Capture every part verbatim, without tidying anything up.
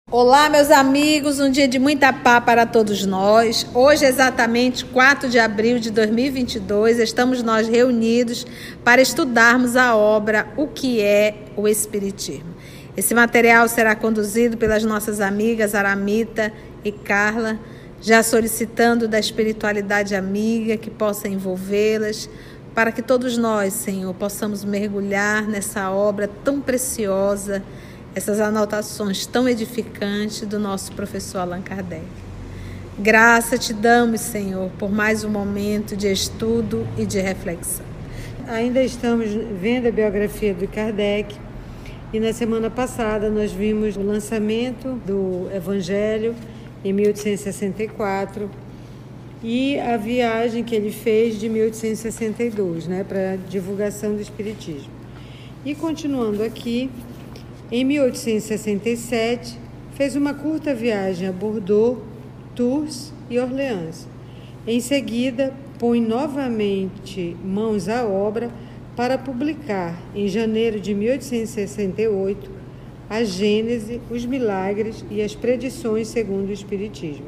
Olá, meus amigos, um dia de muita paz para todos nós. Hoje, exatamente quatro de abril de dois mil e vinte e dois, estamos nós reunidos para estudarmos a obra O que é o Espiritismo. Esse material será conduzido pelas nossas amigas Aramita e Carla, já solicitando da espiritualidade amiga que possa envolvê-las, para que todos nós, Senhor, possamos mergulhar nessa obra tão preciosa, essas anotações tão edificantes do nosso professor Allan Kardec. Graça te damos, Senhor, por mais um momento de estudo e de reflexão. Ainda estamos vendo a biografia de Kardec e na semana passada nós vimos o lançamento do Evangelho em mil oitocentos e sessenta e quatro e a viagem que ele fez de mil oitocentos e sessenta e dois, né, para a divulgação do Espiritismo. E continuando aqui, em mil oitocentos e sessenta e sete, fez uma curta viagem a Bordeaux, Tours e Orleans. Em seguida, põe novamente mãos à obra para publicar, em janeiro de mil oitocentos e sessenta e oito, a Gênese, os Milagres e as Predições segundo o Espiritismo.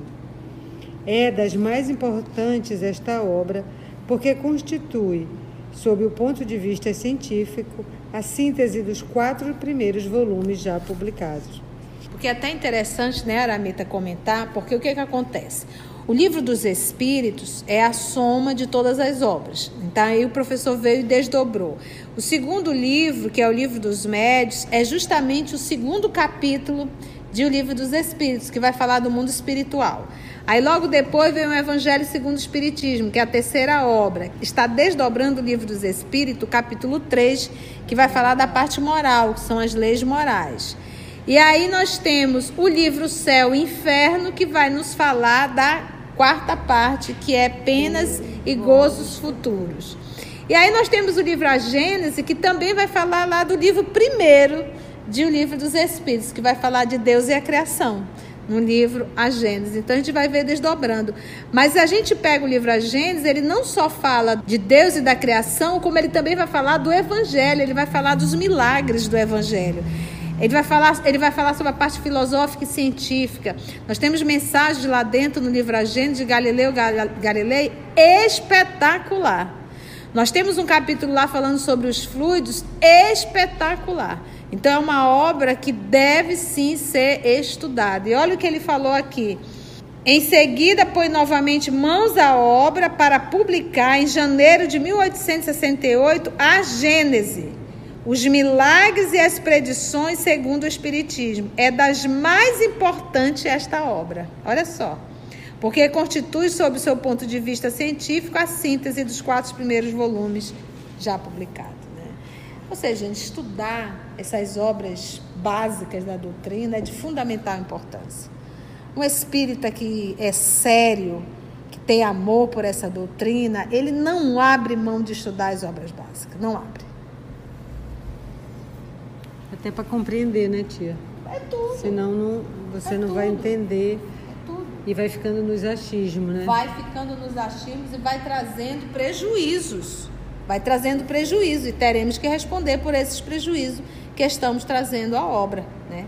É das mais importantes esta obra porque constitui, sob o ponto de vista científico, a síntese dos quatro primeiros volumes já publicados. Porque é até interessante, né, Aramita, comentar, porque o que, que acontece? O Livro dos Espíritos é a soma de todas as obras. Então, aí o professor veio e desdobrou. O segundo livro, que é o Livro dos Médiuns, é justamente o segundo capítulo de O Livro dos Espíritos, que vai falar do mundo espiritual. Aí logo depois vem o Evangelho segundo o Espiritismo, que é a terceira obra. Está desdobrando o Livro dos Espíritos, capítulo três, que vai falar da parte moral, que são as leis morais. E aí nós temos o livro Céu e Inferno, que vai nos falar da quarta parte, que é penas e gozos futuros. E aí nós temos o livro A Gênese, que também vai falar lá do livro primeiro de O Livro dos Espíritos, que vai falar de Deus e a criação, no livro A Gênese. Então a gente vai ver desdobrando. Mas a gente pega o livro A Gênese, ele não só fala de Deus e da criação, como ele também vai falar do Evangelho, ele vai falar dos milagres do Evangelho. Ele vai falar, ele vai falar sobre a parte filosófica e científica. Nós temos mensagens lá dentro no livro A Gênese de Galileu Galilei espetacular. Nós temos um capítulo lá falando sobre os fluidos espetacular. Então é uma obra que deve sim ser estudada. E olha o que ele falou aqui. Em seguida, põe novamente mãos à obra para publicar em janeiro de mil oitocentos e sessenta e oito a Gênese, os Milagres e as Predições segundo o Espiritismo. É das mais importantes esta obra. Olha só. Porque constitui, sob o seu ponto de vista científico, a síntese dos quatro primeiros volumes já publicados. Ou seja, gente, estudar essas obras básicas da doutrina é de fundamental importância. Um espírita que é sério, que tem amor por essa doutrina, ele não abre mão de estudar as obras básicas, não abre. Até para compreender, né, tia? É tudo. Senão não, você é não tudo. vai entender é tudo. E vai ficando nos achismos, né? Vai ficando nos achismos e vai trazendo prejuízos. Vai trazendo prejuízo e teremos que responder por esses prejuízos que estamos trazendo à obra, né?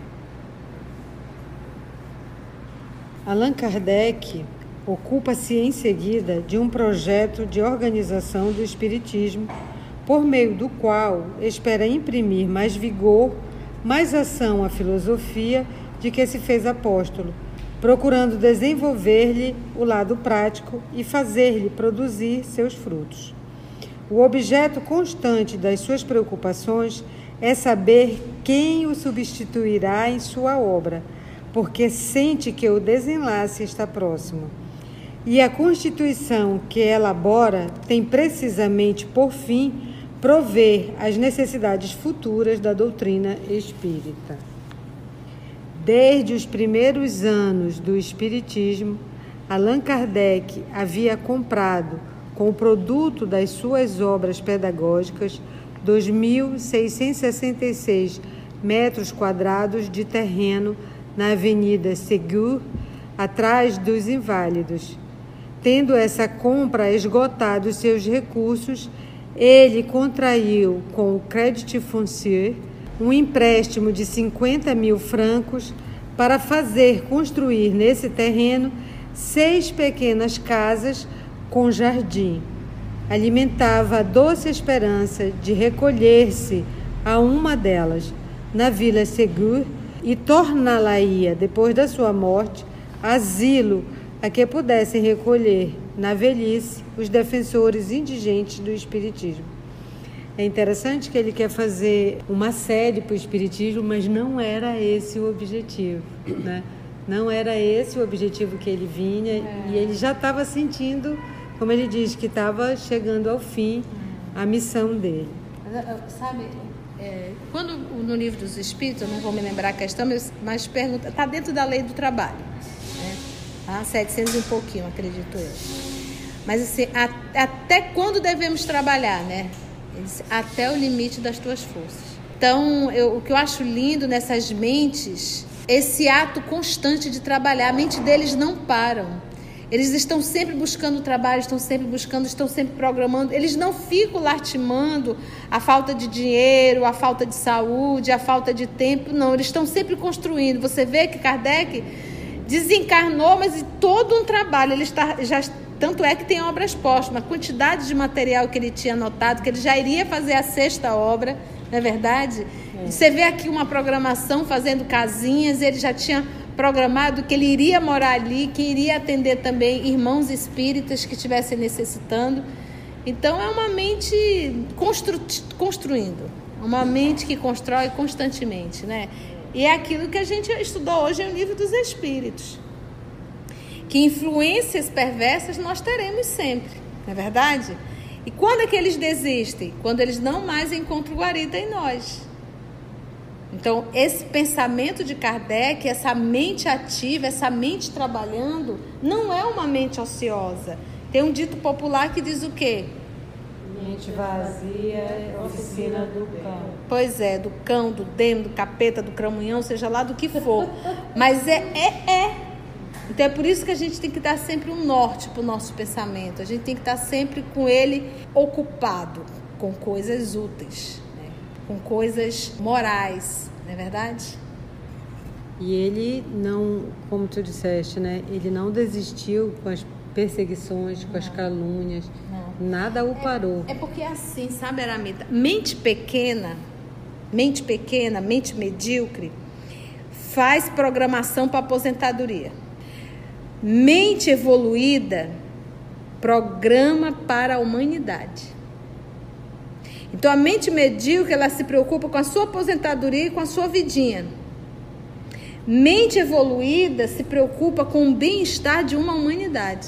Allan Kardec ocupa-se em seguida de um projeto de organização do Espiritismo, por meio do qual espera imprimir mais vigor, mais ação à filosofia de que se fez apóstolo, procurando desenvolver-lhe o lado prático e fazer-lhe produzir seus frutos. O objeto constante das suas preocupações é saber quem o substituirá em sua obra, porque sente que o desenlace está próximo. E a constituição que elabora tem precisamente por fim prover as necessidades futuras da doutrina espírita. Desde os primeiros anos do Espiritismo, Allan Kardec havia comprado, com o produto das suas obras pedagógicas, dois mil seiscentos e sessenta e seis metros quadrados de terreno na Avenida Ségur, atrás dos Inválidos. Tendo essa compra esgotado seus recursos, ele contraiu com o Crédit Foncier um empréstimo de cinquenta mil francos para fazer construir nesse terreno seis pequenas casas com jardim. Alimentava a doce esperança de recolher-se a uma delas, na Vila Ségur, e torná-la-ia, depois da sua morte, asilo a que pudessem recolher, na velhice, os defensores indigentes do Espiritismo. É interessante que ele quer fazer uma série para o Espiritismo, mas não era esse o objetivo, né? Não era esse o objetivo que ele vinha, é. E ele já estava sentindo, como ele diz, que estava chegando ao fim a missão dele. Sabe, é, quando no Livro dos Espíritos, eu não vou me lembrar a questão, mas, mas pergunta, está dentro da lei do trabalho, né? Tá? setecentos e um pouquinho, acredito eu. Mas assim, a, até quando devemos trabalhar, né? Ele disse, até o limite das tuas forças. Então, eu, o que eu acho lindo nessas mentes, esse ato constante de trabalhar, a mente deles não param. Eles estão sempre buscando trabalho, estão sempre buscando, estão sempre programando. Eles não ficam lastimando a falta de dinheiro, a falta de saúde, a falta de tempo. Não, eles estão sempre construindo. Você vê que Kardec desencarnou, mas todo um trabalho. Ele está, já, tanto é que tem obras póstumas. A quantidade de material que ele tinha anotado, que ele já iria fazer a sexta obra, não é verdade? É. Você vê aqui uma programação fazendo casinhas, ele já tinha programado que ele iria morar ali, que iria atender também irmãos espíritas que estivessem necessitando. Então é uma mente constru, construindo, uma mente que constrói constantemente, né? E é aquilo que a gente estudou hoje no Livro dos Espíritos, que influências perversas nós teremos sempre, não é verdade? E quando é que eles desistem? Quando eles não mais encontram guarida em nós. Então, esse pensamento de Kardec, essa mente ativa, essa mente trabalhando, não é uma mente ociosa. Tem um dito popular que diz o quê? Mente vazia é oficina do cão. Pois é, do cão, do demo, do capeta, do cramunhão, seja lá do que for. Mas é, é, é. Então é por isso que a gente tem que dar sempre um norte para o nosso pensamento. A gente tem que estar sempre com ele ocupado, com coisas úteis, né? Com coisas morais, não é verdade? E ele não, como tu disseste, né? Ele não desistiu com as perseguições, com as calúnias, não. Nada o parou. É, é porque é assim, sabe, Aramita? Mente pequena, mente pequena, mente medíocre, faz programação para aposentadoria. Mente evoluída programa para a humanidade. Então a mente medíocre, ela se preocupa com a sua aposentadoria e com a sua vidinha. Mente evoluída se preocupa com o bem-estar de uma humanidade,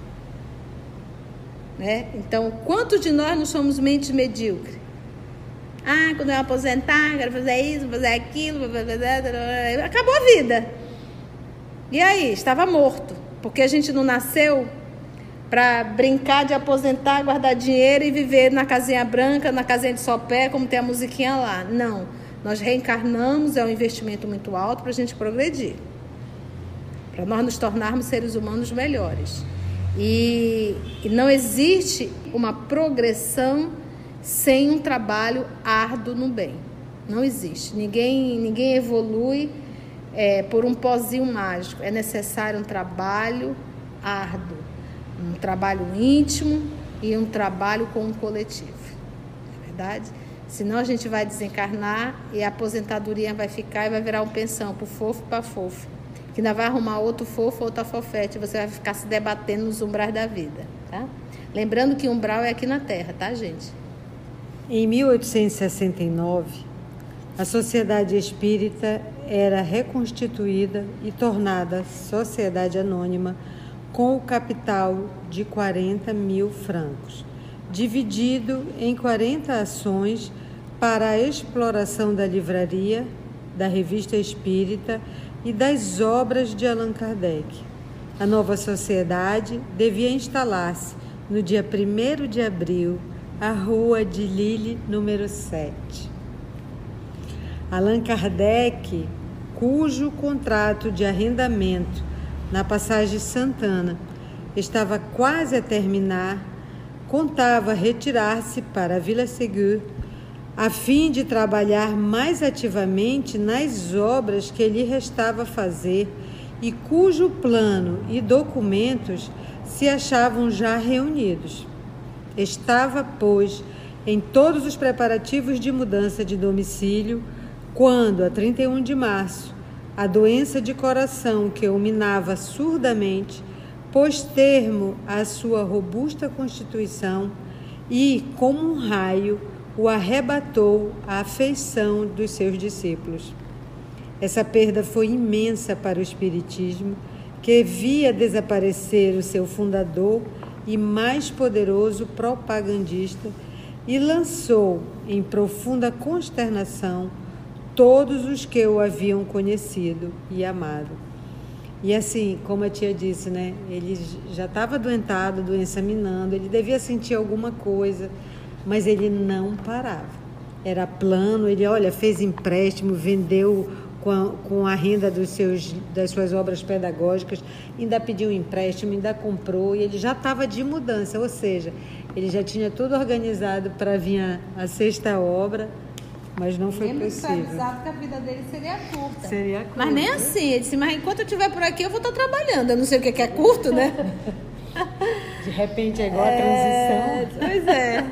né? Então, quantos de nós não somos mente medíocre? Ah, quando eu aposentar, quero fazer isso, fazer aquilo, acabou a vida. E aí, estava morto, porque a gente não nasceu para brincar de aposentar, guardar dinheiro e viver na casinha branca, na casinha de sopé, como tem a musiquinha lá. Não, nós reencarnamos, é um investimento muito alto para a gente progredir, para nós nos tornarmos seres humanos melhores. E, e não existe uma progressão sem um trabalho árduo no bem. Não existe. Ninguém, ninguém evolui É, por um pozinho mágico. É necessário um trabalho árduo, um trabalho íntimo e um trabalho com um coletivo, não é verdade? Senão a gente vai desencarnar e a aposentadoria vai ficar e vai virar um pensão pro fofo para fofo, que ainda vai arrumar outro fofo, outra fofete, você vai ficar se debatendo nos umbrais da vida, tá? Lembrando que umbral é aqui na Terra, tá, gente? Em mil oitocentos e sessenta e nove, a Sociedade Espírita era reconstituída e tornada sociedade anônima com o capital de quarenta mil francos, dividido em quarenta ações para a exploração da livraria, da revista espírita e das obras de Allan Kardec. A nova sociedade devia instalar-se no dia primeiro de abril, à Rua de Lille, número sete. Allan Kardec, cujo contrato de arrendamento na Passagem Santana estava quase a terminar, contava retirar-se para a Vila Ségur a fim de trabalhar mais ativamente nas obras que lhe restava fazer e cujo plano e documentos se achavam já reunidos. Estava, pois, em todos os preparativos de mudança de domicílio, quando, a trinta e um de março, a doença de coração que o minava surdamente pôs termo à sua robusta constituição e, como um raio, o arrebatou à afeição dos seus discípulos. Essa perda foi imensa para o Espiritismo, que via desaparecer o seu fundador e mais poderoso propagandista e lançou em profunda consternação todos os que o haviam conhecido e amado. E assim, como a tia disse, né? Ele já estava adoentado, doença minando, ele devia sentir alguma coisa, mas ele não parava. Era plano, ele, olha, fez empréstimo, vendeu com a, com a renda dos seus, das suas obras pedagógicas, ainda pediu um empréstimo, ainda comprou, e ele já estava de mudança, ou seja, ele já tinha tudo organizado para vir a, a sexta obra, mas não foi Lembra possível. Que que a vida dele seria curta. Seria curta. Mas nem assim, ele disse, mas enquanto eu estiver por aqui eu vou estar trabalhando, eu não sei o que é curto, né? De repente é igual é, a transição. Pois é.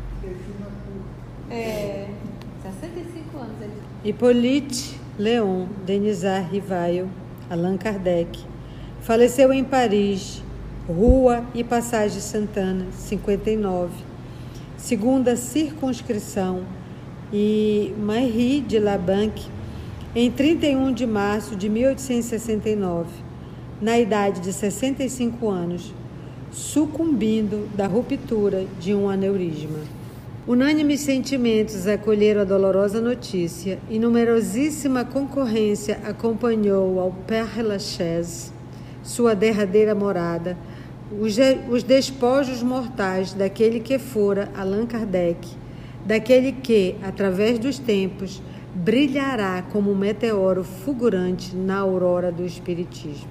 É, sessenta e cinco anos ele. Hippolyte Léon Denisard Rivail, Allan Kardec, faleceu em Paris, Rua e Passagem Santana, cinquenta e nove, segunda circunscrição, e Mairie de la Banque, em trinta e um de março de mil oitocentos e sessenta e nove, na idade de sessenta e cinco anos, sucumbindo da ruptura de um aneurisma. Unânimes sentimentos acolheram a dolorosa notícia e numerosíssima concorrência acompanhou ao Père Lachaise, sua derradeira morada, os, os despojos mortais daquele que fora Allan Kardec, daquele que, através dos tempos, brilhará como um meteoro fulgurante na aurora do Espiritismo.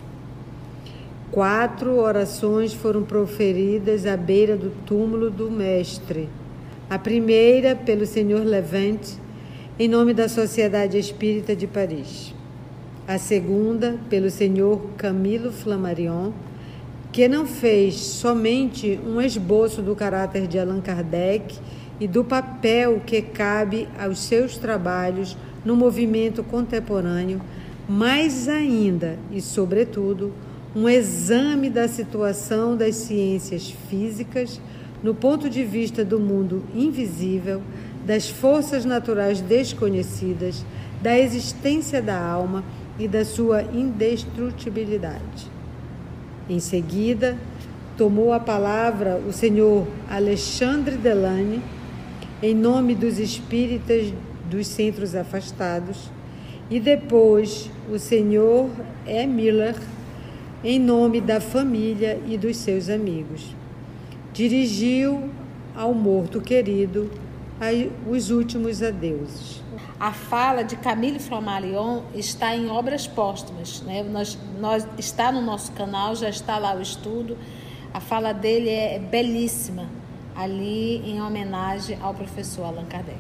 Quatro orações foram proferidas à beira do túmulo do Mestre. A primeira, pelo senhor Levent, em nome da Sociedade Espírita de Paris. A segunda, pelo senhor Camilo Flammarion, que não fez somente um esboço do caráter de Allan Kardec e do papel que cabe aos seus trabalhos no movimento contemporâneo, mas ainda e, sobretudo, um exame da situação das ciências físicas no ponto de vista do mundo invisível, das forças naturais desconhecidas, da existência da alma e da sua indestrutibilidade. Em seguida, tomou a palavra o senhor Alexandre Delane, em nome dos espíritas dos centros afastados, e depois o senhor E. Miller, em nome da família e dos seus amigos. Dirigiu ao morto querido os últimos adeuses. A fala de Camille Flammarion está em Obras Póstumas, né? Nós, nós, está no nosso canal, já está lá o estudo. A fala dele é belíssima, ali em homenagem ao professor Allan Kardec.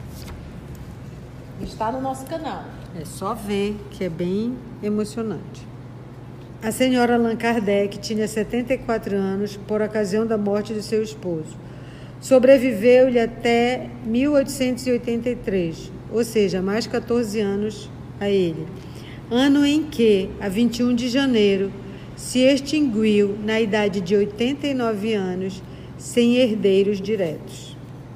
Está no nosso canal. É só ver que é bem emocionante. A senhora Allan Kardec tinha setenta e quatro anos por ocasião da morte de seu esposo. Sobreviveu-lhe até mil oitocentos e oitenta e três, ou seja, mais quatorze anos a ele. Ano em que, a vinte e um de janeiro, se extinguiu na idade de oitenta e nove anos, sem herdeiros diretos.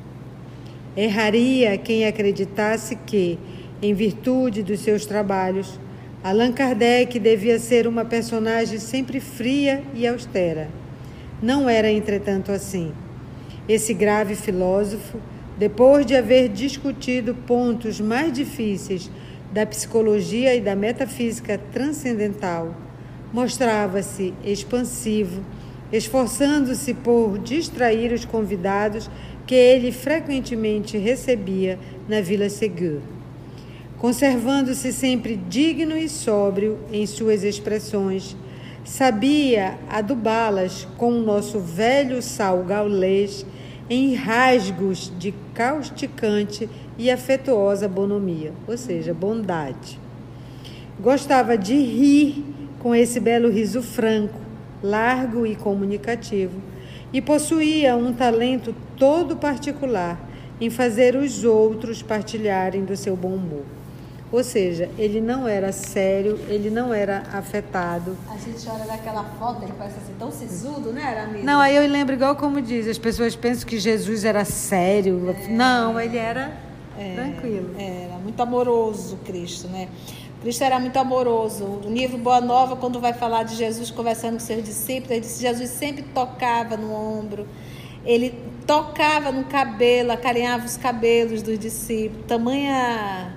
Erraria quem acreditasse que, em virtude dos seus trabalhos, Allan Kardec devia ser uma personagem sempre fria e austera. Não era, entretanto, assim. Esse grave filósofo, depois de haver discutido pontos mais difíceis da psicologia e da metafísica transcendental, mostrava-se expansivo, esforçando-se por distrair os convidados que ele frequentemente recebia na Vila Ségur. Conservando-se sempre digno e sóbrio em suas expressões, sabia adubá-las com o nosso velho sal gaulês em rasgos de causticante e afetuosa bonomia, ou seja, bondade. Gostava de rir com esse belo riso franco, largo e comunicativo, e possuía um talento todo particular em fazer os outros partilharem do seu bom humor. Ou seja, ele não era sério, ele não era afetado. A gente olha daquela foto, ele parece assim tão sisudo, né, Aramita? Não, aí eu lembro igual como diz, as pessoas pensam que Jesus era sério. É, não, ele era é, tranquilo. Era muito amoroso, Cristo, né? Cristo era muito amoroso. O livro Boa Nova, quando vai falar de Jesus conversando com seus discípulos, ele disse que Jesus sempre tocava no ombro, ele tocava no cabelo, acarinhava os cabelos dos discípulos, tamanha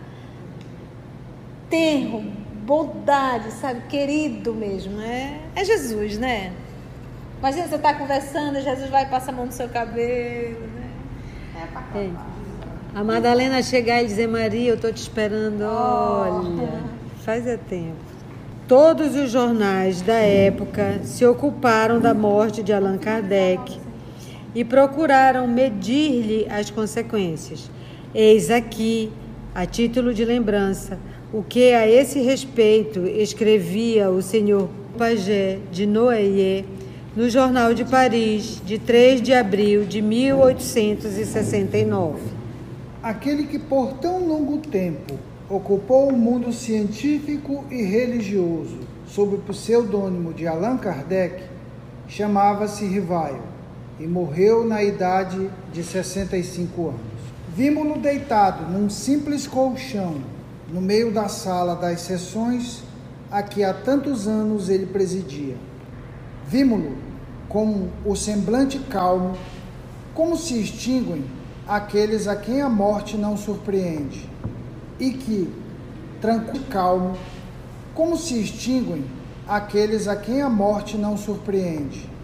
tenro, bondade, sabe, querido mesmo, né? É Jesus, né? Imagina você estar tá conversando e Jesus vai passar a mão no seu cabelo, né? É pra cá. É. A Madalena chegar e dizer, Maria, eu estou te esperando, olha, oh. faz é tempo. Todos os jornais da época se ocuparam da morte de Allan Kardec e procuraram medir-lhe as consequências. Eis aqui, a título de lembrança, o que a esse respeito escrevia o senhor Paget de Noailles no Jornal de Paris, de três de abril de mil oitocentos e sessenta e nove. Aquele que por tão longo tempo ocupou o mundo científico e religioso sob o pseudônimo de Allan Kardec chamava-se Rivaio e morreu na idade de sessenta e cinco anos. Vimo-lo deitado num simples colchão no meio da sala das sessões a que há tantos anos ele presidia. Vimo-lo com o semblante calmo, como se extinguem aqueles a quem a morte não surpreende, e que, tranquilo calmo, como se extinguem aqueles a quem a morte não surpreende.